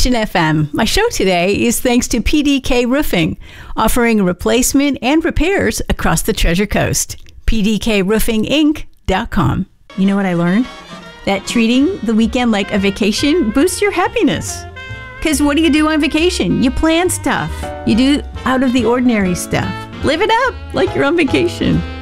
Nation FM. My show today is thanks to PDK Roofing, offering replacement and repairs across the Treasure Coast. PDKRoofingInc.com. You know what I learned? That treating the weekend like a vacation boosts your happiness. Because what do you do on vacation? You plan stuff. You do out of the ordinary stuff. Live it up like you're on vacation.